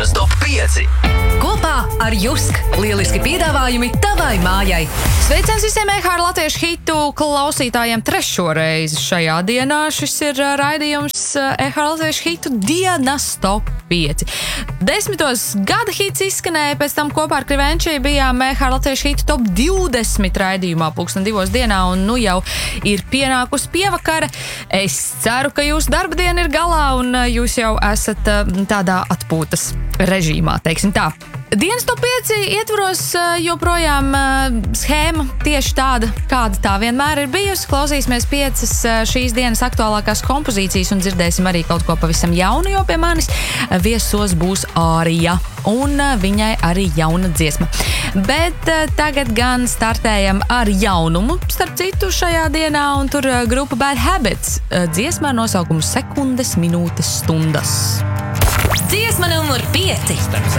Dienas top 5. Kopā ar Jusk. Lieliski piedāvājumi tavai mājai. Sveiciens visiem EHR latviešu hitu klausītājiem trešo reizi šajā dienā. Šis ir raidījums EHR latviešu hitu Dienas top 5. 10. gada hits izskanēja, pēc tam kopā ar Krivenčiju bijām EHR latviešu hitu top 20 raidījumā pulksten 2 dienā, un nu jau ir pienākusi pievakara. Es ceru, ka jūsu darba diena ir galā un jūs jau esat tādā atpūtas režīmā, teiksim tā. Dienas top 5 ietvaros joprojām schēma tieši tāda, kāda tā vienmēr ir bijusi. Klausīsimies 5 šīs dienas aktuālākās kompozīcijas un dzirdēsim arī kaut ko pavisam jaunu, jo pie manis viesos būs Ārija un viņai arī jauna dziesma. Bet tagad gan startējam ar jaunumu, starp citu šajā dienā, un tur grupa Bad Habits dziesmā nosaukumu sekundes, minūtes, stundas. Dziesma numur 5.